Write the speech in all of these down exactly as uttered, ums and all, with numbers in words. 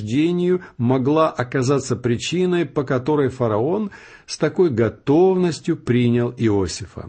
рождению могла оказаться причиной, по которой фараон с такой готовностью принял Иосифа.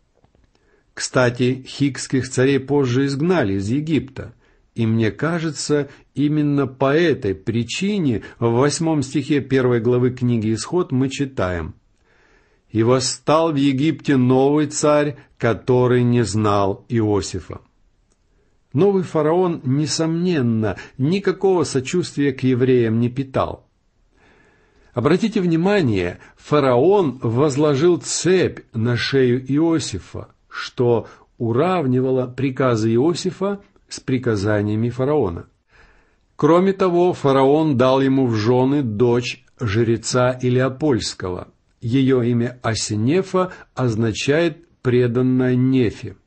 Кстати, хикских царей позже изгнали из Египта, и мне кажется, именно по этой причине в восьмом стихе первой главы книги «Исход» мы читаем: «И восстал в Египте новый царь, который не знал Иосифа». Новый фараон, несомненно, никакого сочувствия к евреям не питал. Обратите внимание, фараон возложил цепь на шею Иосифа, что уравнивало приказы Иосифа с приказаниями фараона. Кроме того, фараон дал ему в жены дочь жреца Илеопольского. Ее имя Асинефа означает «преданная Нефе».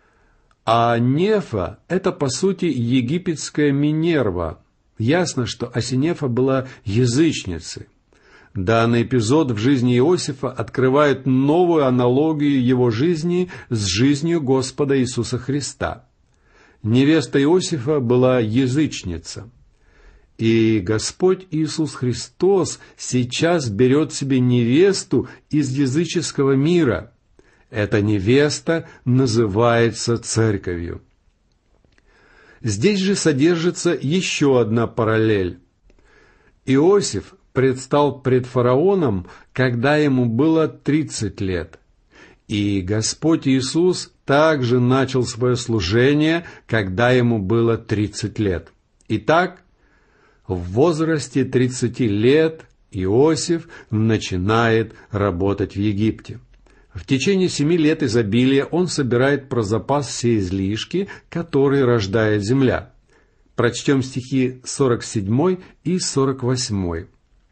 А Нефа – это, по сути, египетская Минерва. Ясно, что Асинефа была язычницей. Данный эпизод в жизни Иосифа открывает новую аналогию его жизни с жизнью Господа Иисуса Христа. Невеста Иосифа была язычница. И Господь Иисус Христос сейчас берет себе невесту из языческого мира. Эта невеста называется церковью. Здесь же содержится еще одна параллель. Иосиф предстал пред фараоном, когда ему было тридцать лет. И Господь Иисус также начал свое служение, когда ему было тридцать лет. Итак, в возрасте тридцати лет Иосиф начинает работать в Египте. В течение семи лет изобилия он собирает про запас все излишки, которые рождает земля. Прочтем стихи сорок седьмой и сорок восьмой.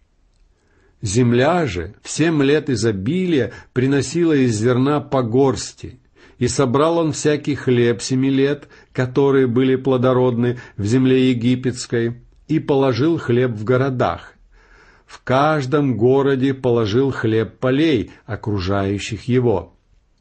«Земля же в семь лет изобилия приносила из зерна по горсти, и собрал он всякий хлеб семи лет, которые были плодородны в земле египетской, и положил хлеб в городах. В каждом городе положил хлеб полей, окружающих его».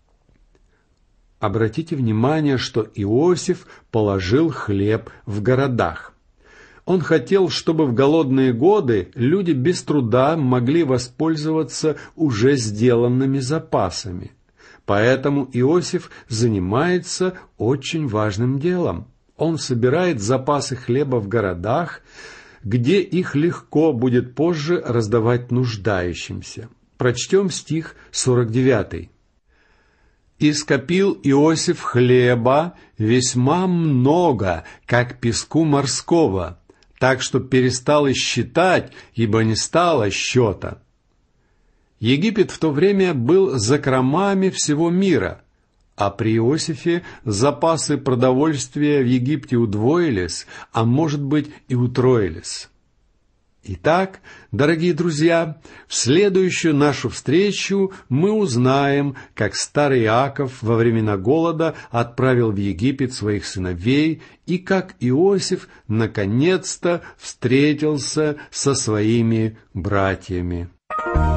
Обратите внимание, что Иосиф положил хлеб в городах. Он хотел, чтобы в голодные годы люди без труда могли воспользоваться уже сделанными запасами. Поэтому Иосиф занимается очень важным делом. Он собирает запасы хлеба в городах, где их легко будет позже раздавать нуждающимся. Прочтем стих сорок девятый. «И скопил Иосиф хлеба весьма много, как песку морского, так что перестал и считать, ибо не стало счета». Египет в то время был закромами всего мира, а при Иосифе запасы продовольствия в Египте удвоились, а может быть и утроились. Итак, дорогие друзья, в следующую нашу встречу мы узнаем, как старый Иаков во времена голода отправил в Египет своих сыновей и как Иосиф наконец-то встретился со своими братьями.